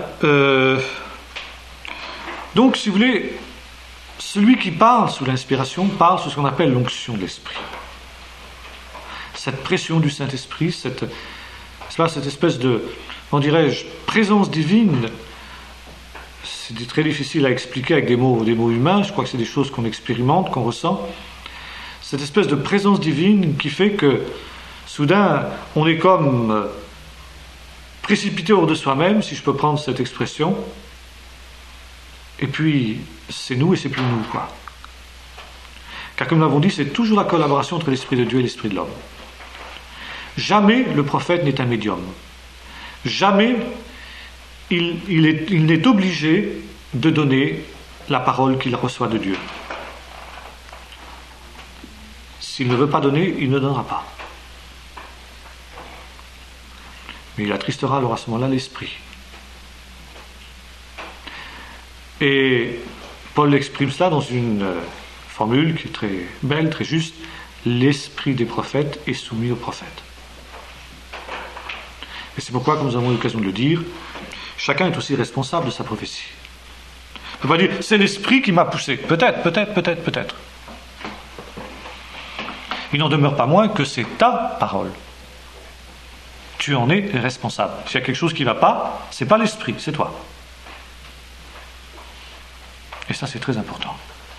donc si vous voulez, celui qui parle sous l'inspiration parle sous ce qu'on appelle l'onction de l'esprit. Cette pression du Saint-Esprit, cette espèce de, comment dirais-je, présence divine, c'est très difficile à expliquer avec des mots humains, je crois que c'est des choses qu'on expérimente, qu'on ressent. Cette espèce de présence divine qui fait que, soudain, on est comme précipité hors de soi-même, si je peux prendre cette expression, et puis c'est nous et c'est plus nous, quoi. Car comme nous l'avons dit, c'est toujours la collaboration entre l'Esprit de Dieu et l'Esprit de l'homme. Jamais le prophète n'est un médium. Jamais il n'est obligé de donner la parole qu'il reçoit de Dieu. S'il ne veut pas donner, il ne donnera pas. Mais il attristera alors à ce moment-là l'esprit. Et Paul exprime cela dans une formule qui est très belle, très juste. L'esprit des prophètes est soumis aux prophètes. Et c'est pourquoi, comme nous avons eu l'occasion de le dire, chacun est aussi responsable de sa prophétie. On ne peut pas dire, c'est l'esprit qui m'a poussé. Peut-être. Il n'en demeure pas moins que c'est ta parole. Tu en es responsable. S'il y a quelque chose qui ne va pas, ce n'est pas l'esprit, c'est toi. Et ça, c'est très important.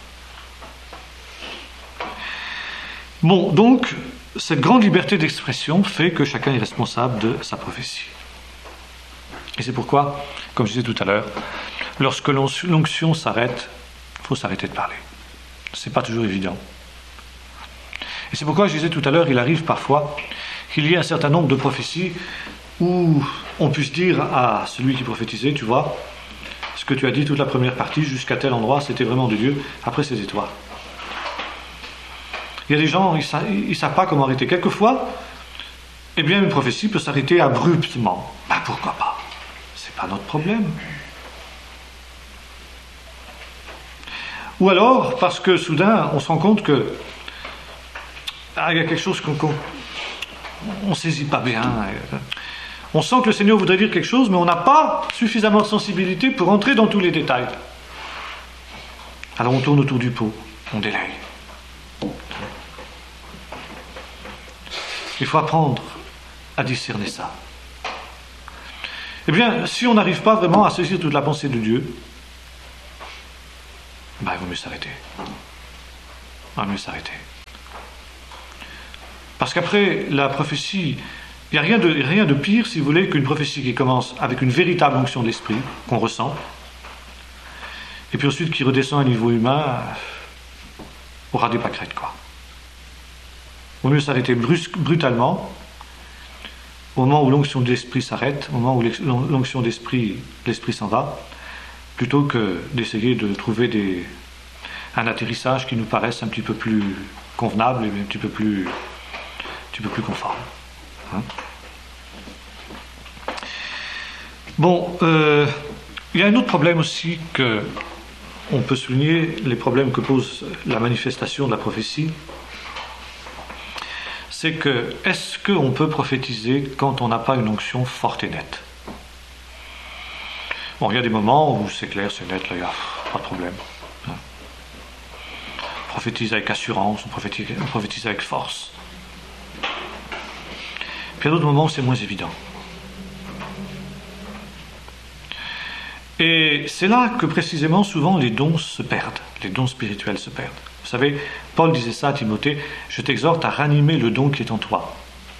Bon, donc, cette grande liberté d'expression fait que chacun est responsable de sa prophétie. Et c'est pourquoi, comme je disais tout à l'heure, lorsque l'onction s'arrête, il faut s'arrêter de parler. Ce n'est pas toujours évident. Et c'est pourquoi, je disais tout à l'heure, il arrive parfois qu'il y ait un certain nombre de prophéties où on puisse dire à celui qui prophétisait, tu vois, ce que tu as dit toute la première partie jusqu'à tel endroit, c'était vraiment de Dieu, après c'était toi. Il y a des gens, ils ne savent pas comment arrêter. Quelquefois, eh bien, une prophétie peut s'arrêter abruptement. Ben, pourquoi pas? C'est pas notre problème. Ou alors, parce que soudain, on se rend compte que il y a quelque chose qu'on ne saisit pas bien. On sent que le Seigneur voudrait dire quelque chose, mais on n'a pas suffisamment de sensibilité pour entrer dans tous les détails. Alors on tourne autour du pot, on délaye. Il faut apprendre à discerner ça. Eh bien, si on n'arrive pas vraiment à saisir toute la pensée de Dieu, il vaut mieux s'arrêter. Il vaut mieux s'arrêter. Parce qu'après la prophétie, il n'y a rien de pire, si vous voulez, qu'une prophétie qui commence avec une véritable onction de l'esprit, qu'on ressent, et puis ensuite qui redescend à un niveau humain, au ras des pâquerettes, quoi. Il vaut mieux s'arrêter brutalement, au moment où l'onction de l'esprit s'arrête, au moment où l'onction de l'esprit s'en va, plutôt que d'essayer de trouver un atterrissage qui nous paraisse un petit peu plus convenable et un petit peu plus conforme. Hein? Bon, il y a un autre problème aussi que on peut souligner, les problèmes que pose la manifestation de la prophétie. C'est que, est-ce qu'on peut prophétiser quand on n'a pas une onction forte et nette? Bon, il y a des moments où c'est clair, c'est net, là, il n'y a pas de problème. Hein. On prophétise avec assurance, on prophétise avec force. Puis il y a d'autres moments où c'est moins évident. Et c'est là que précisément, souvent, les dons se perdent, les dons spirituels se perdent. Vous savez, Paul disait ça à Timothée, « Je t'exhorte à ranimer le don qui est en toi. »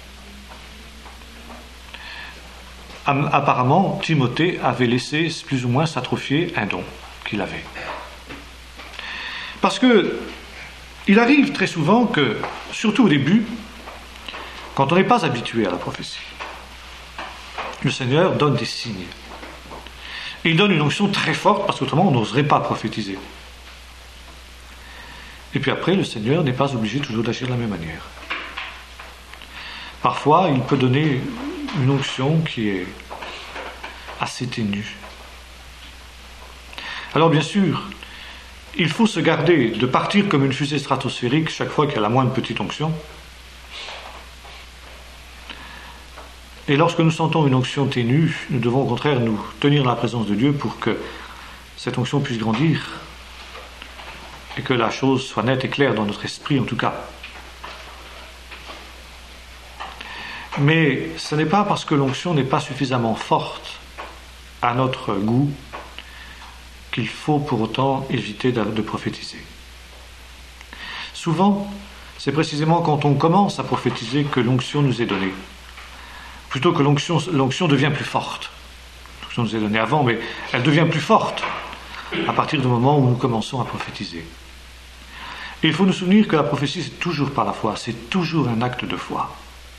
Apparemment, Timothée avait laissé plus ou moins s'atrophier un don qu'il avait. Parce que il arrive très souvent que, surtout au début, quand on n'est pas habitué à la prophétie, le Seigneur donne des signes. Et il donne une onction très forte, parce qu'autrement on n'oserait pas prophétiser. Et puis après, le Seigneur n'est pas obligé toujours d'agir de la même manière. Parfois, il peut donner une onction qui est assez ténue. Alors bien sûr, il faut se garder de partir comme une fusée stratosphérique chaque fois qu'il y a la moindre petite onction. Et lorsque nous sentons une onction ténue, nous devons au contraire nous tenir dans la présence de Dieu pour que cette onction puisse grandir et que la chose soit nette et claire dans notre esprit en tout cas. Mais ce n'est pas parce que l'onction n'est pas suffisamment forte à notre goût qu'il faut pour autant éviter de prophétiser. Souvent, c'est précisément quand on commence à prophétiser que l'onction nous est donnée. Plutôt que l'onction devient plus forte. L'onction nous est donnée avant, mais elle devient plus forte à partir du moment où nous commençons à prophétiser. Et il faut nous souvenir que la prophétie, c'est toujours par la foi, c'est toujours un acte de foi.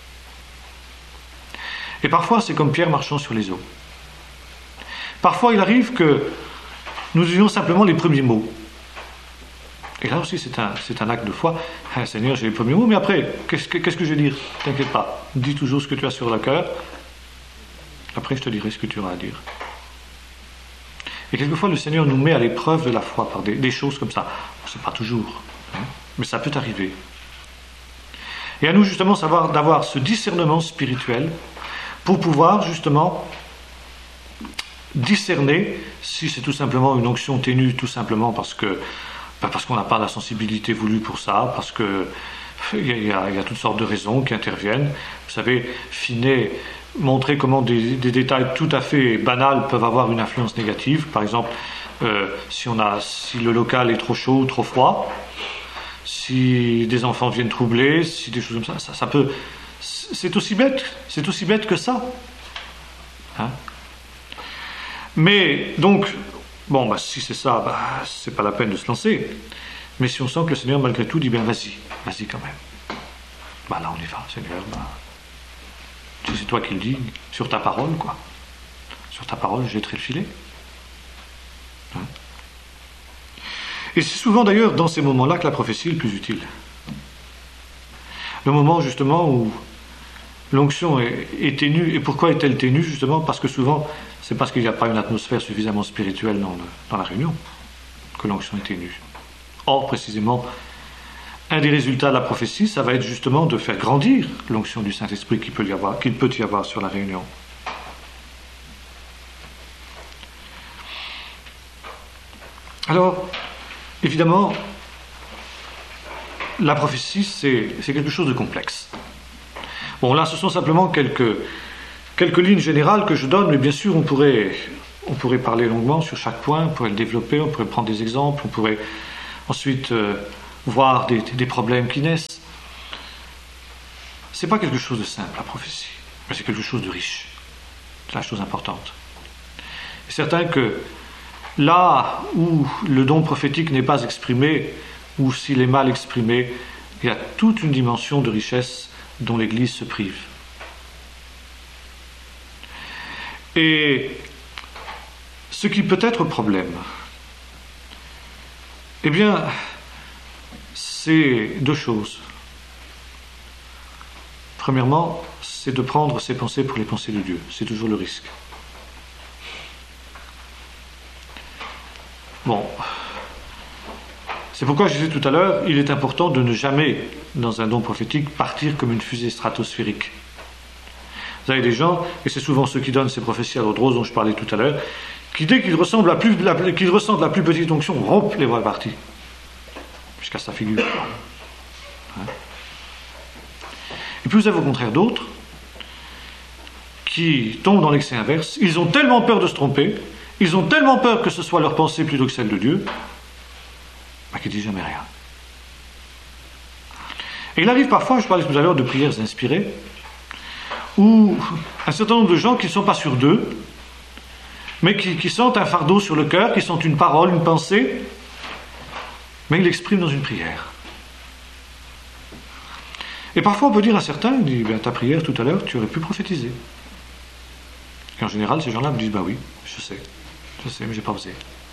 Et parfois, c'est comme Pierre marchant sur les eaux. Parfois, il arrive que nous ayons simplement les premiers mots. Et là aussi, c'est un acte de foi. Ah, Seigneur, j'ai les premiers mots, mais après, qu'est-ce que je vais dire? T'inquiète pas, dis toujours ce que tu as sur le cœur. Après, je te dirai ce que tu auras à dire. Et quelquefois, le Seigneur nous met à l'épreuve de la foi par des choses comme ça. C'est pas toujours, hein, mais ça peut arriver. Et à nous, justement, d'avoir ce discernement spirituel pour pouvoir, justement, discerner si c'est tout simplement une onction ténue, tout simplement parce qu'on n'a pas la sensibilité voulue pour ça, parce que il y a toutes sortes de raisons qui interviennent. Vous savez, Finet montrer comment des détails tout à fait banals peuvent avoir une influence négative. Par exemple, si le local est trop chaud ou trop froid, si des enfants viennent troubler, si des choses comme ça peut... C'est aussi bête que ça. Hein? Mais donc, bon, si c'est ça, c'est pas la peine de se lancer. Mais si on sent que le Seigneur, malgré tout, dit bien vas-y quand même. Là, on y va, Seigneur. Si c'est toi qui le dis, sur ta parole, quoi. Sur ta parole, je jetterai le filet. Hein? Et c'est souvent d'ailleurs dans ces moments-là que la prophétie est le plus utile. Le moment justement où l'onction est ténue. Et pourquoi est-elle ténue? Justement parce que souvent, c'est parce qu'il n'y a pas une atmosphère suffisamment spirituelle dans la réunion que l'onction est ténue. Or, précisément, un des résultats de la prophétie, ça va être justement de faire grandir l'onction du Saint-Esprit qu'il peut y avoir sur la réunion. Alors, évidemment, la prophétie, c'est quelque chose de complexe. Bon, là, ce sont simplement quelques lignes générales que je donne, mais bien sûr, on pourrait parler longuement sur chaque point, on pourrait le développer, on pourrait prendre des exemples, on pourrait ensuite voir des problèmes qui naissent. C'est pas quelque chose de simple, la prophétie, mais c'est quelque chose de riche. C'est la chose importante. C'est certain que là où le don prophétique n'est pas exprimé, ou s'il est mal exprimé, il y a toute une dimension de richesse dont l'Église se prive. Et ce qui peut être problème, eh bien, c'est deux choses. Premièrement, c'est de prendre ses pensées pour les pensées de Dieu. C'est toujours le risque. Bon. C'est pourquoi je disais tout à l'heure, il est important de ne jamais, dans un don prophétique, partir comme une fusée stratosphérique. Vous avez des gens, et c'est souvent ceux qui donnent ces prophéties à l'ordre rose dont je parlais tout à l'heure, qui dès qu'ils ressentent la plus petite onction, rompent les voilà partis. Jusqu'à sa figure. Hein? Et puis vous avez au contraire d'autres qui tombent dans l'excès inverse. Ils ont tellement peur de se tromper, ils ont tellement peur que ce soit leur pensée plutôt que celle de Dieu, qu'ils ne disent jamais rien. Et il arrive parfois, je parlais tout à l'heure de prières inspirées, où un certain nombre de gens qui ne sont pas sûrs d'eux, mais qui sentent un fardeau sur le cœur, qui sentent une parole, une pensée, mais ils l'expriment dans une prière. Et parfois on peut dire à certains, il dit, ta prière tout à l'heure, tu aurais pu prophétiser. Et en général, ces gens-là me disent, oui, je sais, mais j'ai pas osé.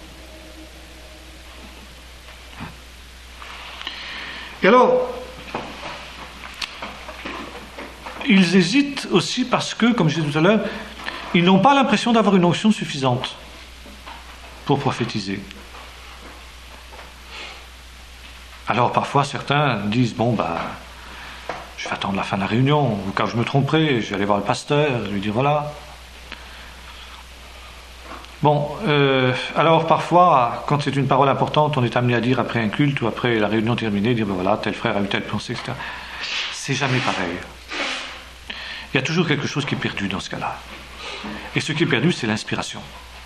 Et alors, ils hésitent aussi parce que, comme je disais tout à l'heure, ils n'ont pas l'impression d'avoir une onction suffisante pour prophétiser. Alors parfois certains disent, je vais attendre la fin de la réunion, ou quand je me tromperai, je vais aller voir le pasteur, lui dire voilà. Alors parfois, quand c'est une parole importante, on est amené à dire après un culte ou après la réunion terminée, dire voilà, tel frère a eu telle pensée, etc. C'est jamais pareil. Il y a toujours quelque chose qui est perdu dans ce cas-là. Et ce qui est perdu, c'est l'inspiration.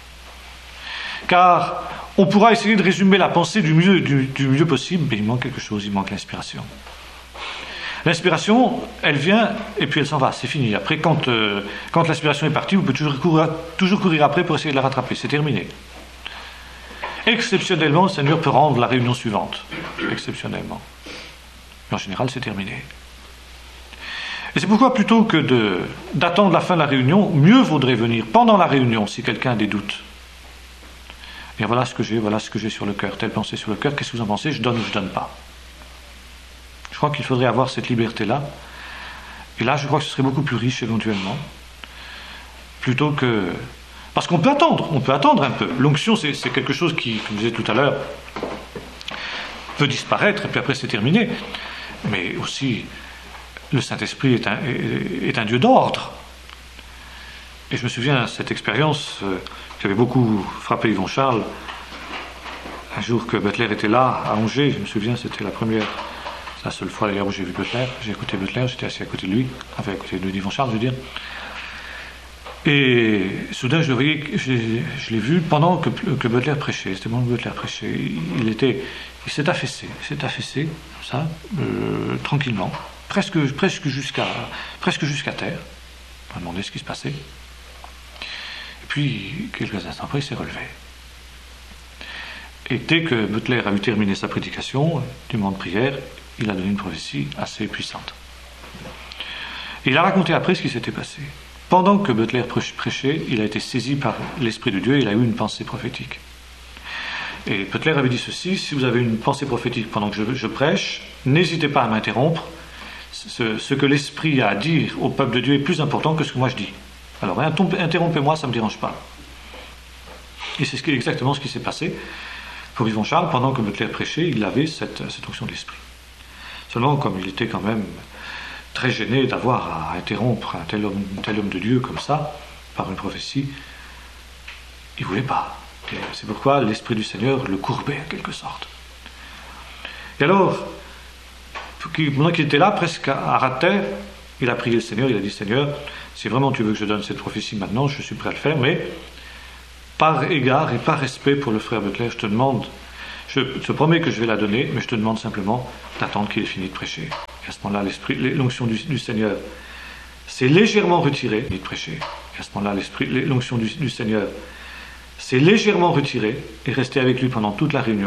Car on pourra essayer de résumer la pensée du mieux possible, mais il manque quelque chose, il manque l'inspiration. L'inspiration, elle vient et puis elle s'en va, c'est fini. Après, quand l'inspiration est partie, vous pouvez toujours courir après pour essayer de la rattraper, c'est terminé. Exceptionnellement, le Seigneur peut rendre la réunion suivante. Exceptionnellement. Mais en général, c'est terminé. Et c'est pourquoi, plutôt que d'attendre la fin de la réunion, mieux vaudrait venir pendant la réunion, si quelqu'un a des doutes. Et voilà ce que j'ai sur le cœur, telle pensée sur le cœur, qu'est-ce que vous en pensez, je donne ou je donne pas. Je crois qu'il faudrait avoir cette liberté-là. Et là, je crois que ce serait beaucoup plus riche éventuellement. Plutôt que... Parce qu'on peut attendre un peu. L'onction, c'est quelque chose qui, comme je disais tout à l'heure, peut disparaître, et puis après c'est terminé. Mais aussi, le Saint-Esprit est un Dieu d'ordre. Et je me souviens de cette expérience qui avait beaucoup frappé Yvon Charles. Un jour que Butler était là, à Angers, je me souviens, c'était la seule fois d'ailleurs où j'ai vu Butler, j'ai écouté Butler, j'étais assis à côté de lui, enfin à côté de Yvon Charles, je veux dire. Et soudain, je l'ai vu pendant que Butler prêchait, c'était pendant que Butler prêchait. Il s'est affaissé, comme ça, tranquillement, presque jusqu'à terre. On m'a demandé ce qui se passait. Et puis, quelques instants après, il s'est relevé. Et dès que Butler a eu terminé sa prédication, du moment de prière, il a donné une prophétie assez puissante. Et il a raconté après ce qui s'était passé. Pendant que Butler prêchait, il a été saisi par l'Esprit de Dieu et il a eu une pensée prophétique. Et Butler avait dit ceci, si vous avez une pensée prophétique pendant que je prêche, n'hésitez pas à m'interrompre. Ce que l'Esprit a à dire au peuple de Dieu est plus important que ce que moi je dis. Alors interrompez-moi, ça ne me dérange pas. Et c'est exactement ce qui s'est passé pour Yvon Charles. Pendant que Butler prêchait, il avait cette onction de l'Esprit. Seulement, comme il était quand même très gêné d'avoir à interrompre un tel homme de Dieu comme ça, par une prophétie, il ne voulait pas. Et c'est pourquoi l'Esprit du Seigneur le courbait en quelque sorte. Et alors, pendant qu'il était là, presque à ras de terre, Il a prié le Seigneur, il a dit, Seigneur, si vraiment tu veux que je donne cette prophétie maintenant, je suis prêt à le faire, mais par égard et par respect pour le frère Butler, je te promets que je vais la donner, mais je te demande simplement d'attendre qu'il ait fini de prêcher. Et à ce moment-là, l'onction du Seigneur s'est légèrement retirée, de prêcher. Et à ce moment-là, l'onction du Seigneur s'est légèrement retirée et resté avec lui pendant toute la réunion.